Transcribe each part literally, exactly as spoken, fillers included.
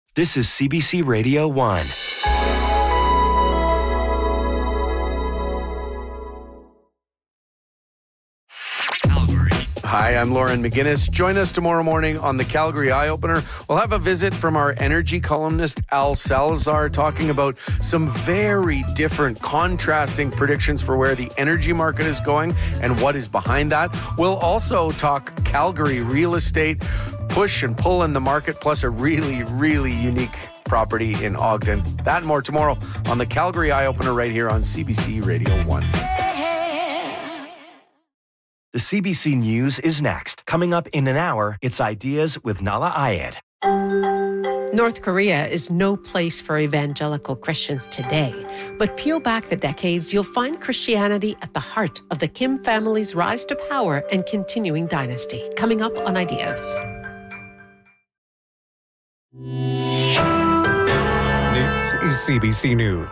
This is C B C Radio one. Hi, I'm Lauren McGinnis. Join us tomorrow morning on the Calgary Eye Opener. We'll have a visit from our energy columnist, Al Salazar, talking about some very different, contrasting predictions for where the energy market is going and what is behind that. We'll also talk Calgary real estate, push and pull in the market, plus a really, really unique property in Ogden. That and more tomorrow on the Calgary Eye Opener right here on C B C Radio one. The C B C News is next. Coming up in an hour, it's Ideas with Nala Ayed. North Korea is no place for evangelical Christians today. But peel back the decades, you'll find Christianity at the heart of the Kim family's rise to power and continuing dynasty. Coming up on Ideas. This is C B C News.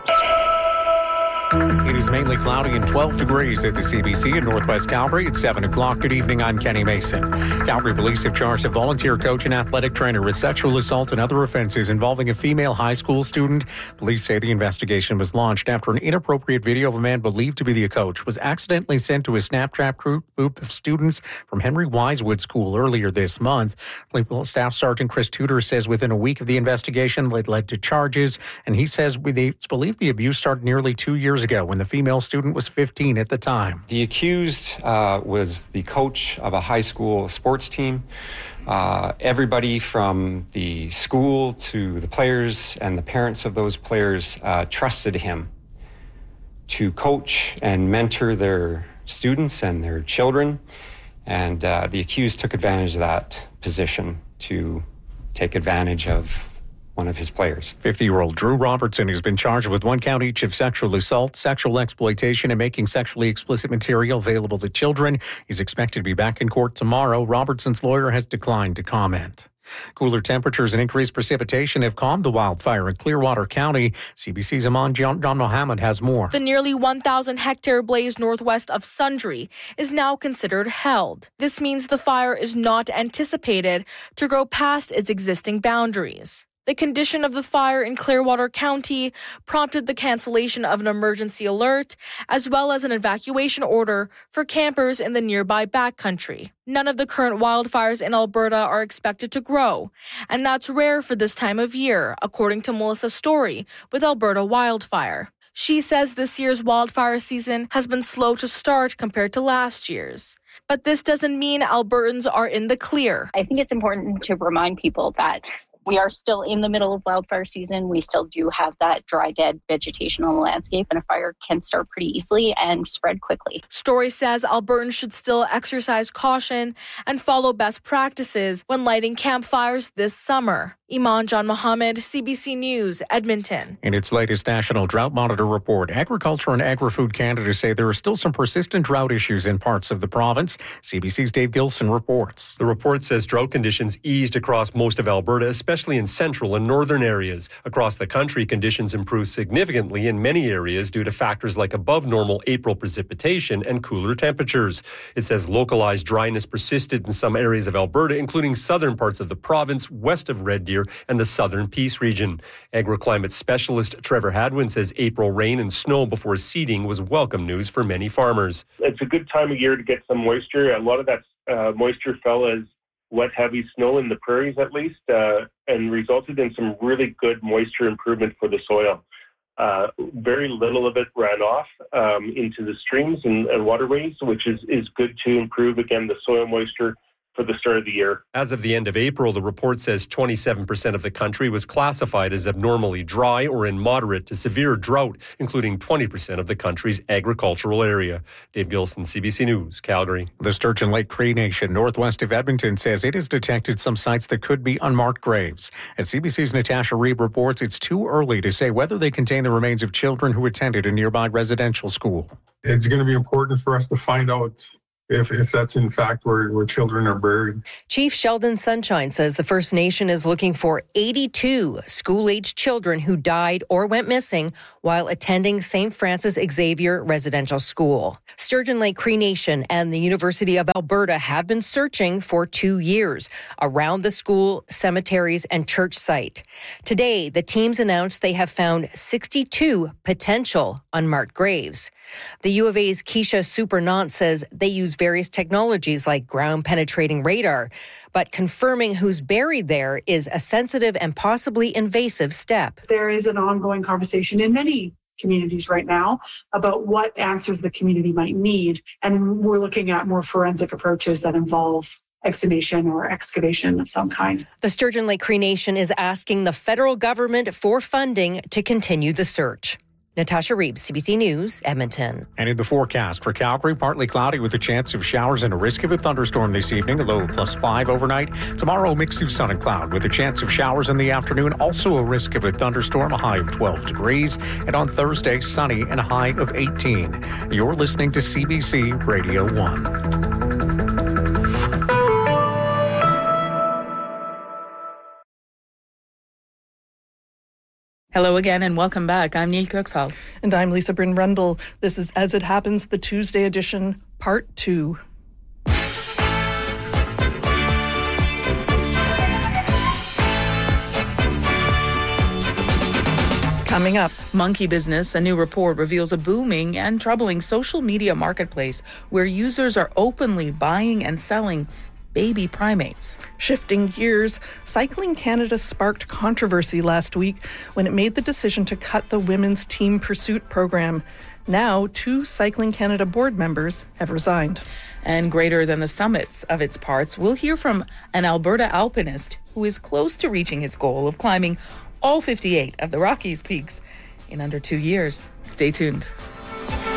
It is mainly cloudy and twelve degrees at the C B C in Northwest Calgary at seven o'clock. Good evening, I'm Kenny Mason. Calgary police have charged a volunteer coach and athletic trainer with sexual assault and other offenses involving a female high school student. Police say the investigation was launched after an inappropriate video of a man believed to be the coach was accidentally sent to a Snapchat group of students from Henry Wisewood School earlier this month. Staff Sergeant Chris Tudor says within a week of the investigation, it led to charges, and he says it's believed the abuse started nearly two years ago when the female student was fifteen at the time. The accused uh, was the coach of a high school sports team. Uh, everybody from the school to the players and the parents of those players uh, trusted him to coach and mentor their students and their children. And uh, the accused took advantage of that position to take advantage of one of his players. fifty-year-old Drew Robertson has been charged with one count each of sexual assault, sexual exploitation, and making sexually explicit material available to children. He's expected to be back in court tomorrow. Robertson's lawyer has declined to comment. Cooler temperatures and increased precipitation have calmed the wildfire in Clearwater County. C B C's Aman John, John Mohammed has more. The nearly one thousand hectare blaze northwest of Sundre is now considered held. This means the fire is not anticipated to grow past its existing boundaries. The condition of the fire in Clearwater County prompted the cancellation of an emergency alert, as well as an evacuation order for campers in the nearby backcountry. None of the current wildfires in Alberta are expected to grow, and that's rare for this time of year, according to Melissa Story with Alberta Wildfire. She says this year's wildfire season has been slow to start compared to last year's. But this doesn't mean Albertans are in the clear. I think it's important to remind people that we are still in the middle of wildfire season. We still do have that dry, dead vegetation on the landscape, and a fire can start pretty easily and spread quickly. Story says Albertans should still exercise caution and follow best practices when lighting campfires this summer. Iman John Mohammed, C B C News, Edmonton. In its latest National Drought Monitor report, Agriculture and Agri-Food Canada say there are still some persistent drought issues in parts of the province. C B C's Dave Gilson reports. The report says drought conditions eased across most of Alberta, especially in central and northern areas. Across the country, conditions improved significantly in many areas due to factors like above normal April precipitation and cooler temperatures. It says localized dryness persisted in some areas of Alberta, including southern parts of the province, west of Red Deer, and the southern Peace region. Agroclimate specialist Trevor Hadwin says April rain and snow before seeding was welcome news for many farmers. It's a good time of year to get some moisture. A lot of that uh, moisture fell as wet, heavy snow in the prairies at least, uh, and resulted in some really good moisture improvement for the soil. Uh, very little of it ran off um, into the streams and, and waterways, which is, is good to improve, again, the soil moisture for the start of the year. As of the end of April, the report says twenty-seven percent of the country was classified as abnormally dry or in moderate to severe drought, including twenty percent of the country's agricultural area. Dave Gilson, C B C News, Calgary. The Sturgeon Lake Cree Nation, northwest of Edmonton, says it has detected some sites that could be unmarked graves. As C B C's Natasha Reeb reports, it's too early to say whether they contain the remains of children who attended a nearby residential school. It's going to be important for us to find out if, if that's in fact where, where children are buried. Chief Sheldon Sunshine says the First Nation is looking for eighty-two school-aged children who died or went missing while attending Saint Francis Xavier Residential School. Sturgeon Lake Cree Nation and the University of Alberta have been searching for two years around the school, cemeteries, and church site. Today, the teams announced they have found sixty-two potential unmarked graves. The U of A's Keisha Supernant says they use various technologies like ground-penetrating radar, but confirming who's buried there is a sensitive and possibly invasive step. There is an ongoing conversation in many communities right now about what answers the community might need, and we're looking at more forensic approaches that involve exhumation or excavation of some kind. The Sturgeon Lake Cree Nation is asking the federal government for funding to continue the search. Natasha Reeves, C B C News, Edmonton. And in the forecast for Calgary, partly cloudy with a chance of showers and a risk of a thunderstorm this evening, a low of plus five overnight. Tomorrow, a mix of sun and cloud with a chance of showers in the afternoon, also a risk of a thunderstorm, a high of twelve degrees. And on Thursday, sunny and a high of eighteen. You're listening to C B C Radio one. Hello again and welcome back. I'm Neil Kirksall. And I'm Lisa Bryn Rundle. This is As It Happens, the Tuesday edition, part two. Coming up, Monkey Business, a new report reveals a booming and troubling social media marketplace where users are openly buying and selling baby primates. Shifting gears, Cycling Canada sparked controversy last week when it made the decision to cut the women's team pursuit program. Now, two Cycling Canada board members have resigned. And greater than the summits of its parts, we'll hear from an Alberta alpinist who is close to reaching his goal of climbing all fifty-eight of the Rockies peaks in under two years. Stay tuned.